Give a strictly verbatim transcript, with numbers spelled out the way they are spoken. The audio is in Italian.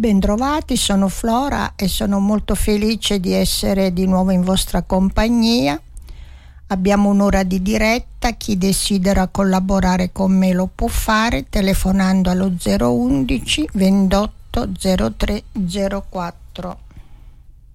Bentrovati, sono Flora e sono molto felice di essere di nuovo in vostra compagnia. Abbiamo un'ora di diretta, chi desidera collaborare con me lo può fare telefonando allo zero undici ventotto zero tre zero quattro.